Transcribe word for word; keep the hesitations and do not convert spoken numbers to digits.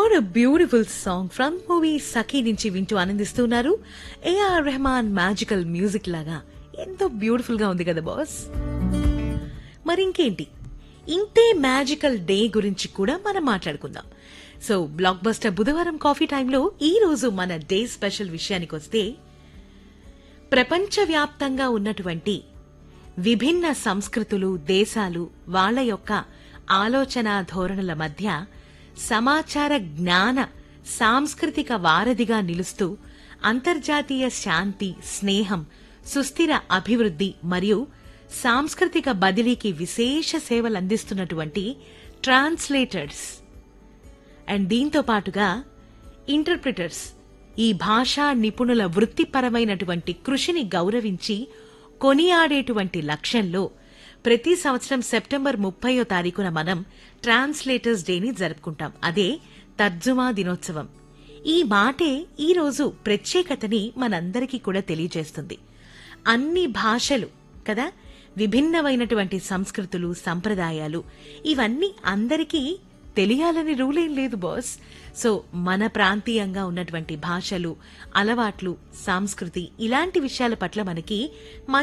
What a beautiful song from movie సఖీ నుంచి వింటూ ఆనందిస్తున్నారు. ఏఆర్ రెహమాన్ మ్యాజికల్ మ్యూజిక్ లాగా ఎంతో బ్యూటిఫుల్ గా ఉంది కదా బాస్. మరి ఇంకేంటి, ఇంతే మ్యాజికల్ డే గురించి కూడా మనం మాట్లాడుకుందాం. సో బ్లాక్ బస్టర్ బుధవారం కాఫీ టైంలో ఈ రోజు మన డే స్పెషల్ విషయానికి వస్తే, ప్రపంచవ్యాప్తంగా ఉన్నటువంటి విభిన్న సంస్కృతులు, దేశాలు, వాళ్ల యొక్క ఆలోచన ధోరణుల మధ్య సమాచార జ్ఞాన సాంస్కృతిక వారధిగా నిలుస్తూ అంతర్జాతీయ శాంతి, స్నేహం, సుస్థిర అభివృద్ధి మరియు సాంస్కృతిక బదిలీకి విశేష సేవలందిస్తున్నటువంటి ట్రాన్స్లేటర్స్ అండ్ దీంతో పాటుగా ఇంటర్ప్రిటర్స్, ఈ భాషా నిపుణుల వృత్తిపరమైనటువంటి కృషిని గౌరవించి కొనియాడేటువంటి లక్ష్యంలో ప్రతి సంవత్సరం సెప్టెంబర్ ముప్పయో తారీఖున మనం ట్రాన్స్లేటర్స్ డేని జరుపుకుంటాం. అదే తర్జుమా దినోత్సవం. ఈ మాటే ఈ రోజు ప్రత్యేకతని మనందరికీ కూడా తెలియజేస్తుంది. అన్ని భాషలు కదా, విభిన్నమైనటువంటి సంస్కృతులు, సంప్రదాయాలు, ఇవన్నీ అందరికీ తెలియాలని రూలేం లేదు బాస్. సో మన ప్రాంతీయంగా ఉన్నటువంటి భాషలు, అలవాట్లు, సంస్కృతి, ఇలాంటి విషయాల పట్ల మనకి